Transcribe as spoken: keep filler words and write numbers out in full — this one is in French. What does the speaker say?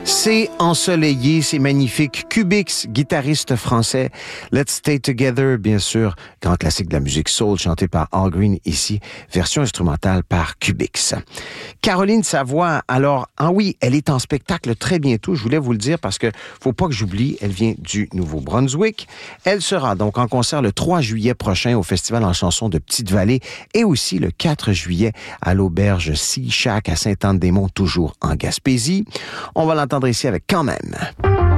C'est ensoleillé, c'est magnifique. Cubix, guitariste français. Let's Stay Together, bien sûr, grand classique de la musique soul, chanté par Al Green ici, version instrumentale par Cubix. Caroline Savoie, alors, ah oui, elle est en spectacle très bientôt, je voulais vous le dire parce que faut pas que j'oublie, elle vient du Nouveau-Brunswick. Elle sera donc en concert le trois juillet prochain au Festival en chansons de Petite-Vallée et aussi le quatre juillet à l'auberge Sea Shack à Sainte-Anne-des-Monts, toujours en Gaspésie. On va l'entendre ici avec Quand même.